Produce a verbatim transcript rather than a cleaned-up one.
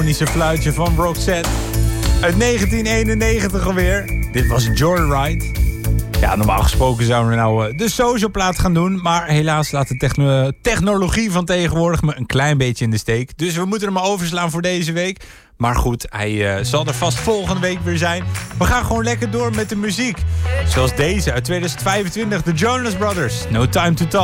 fluitje van Roxette. Uit negentien eenennegentig alweer. Dit was Joyride. Ja, normaal gesproken zouden we nou de Social-plaat gaan doen. Maar helaas laat de techno- technologie van tegenwoordig me een klein beetje in de steek. Dus we moeten hem maar overslaan voor deze week. Maar goed, hij uh, zal er vast volgende week weer zijn. We gaan gewoon lekker door met de muziek. Zoals deze uit tweeduizend vijfentwintig, de Jonas Brothers. No Time to Talk.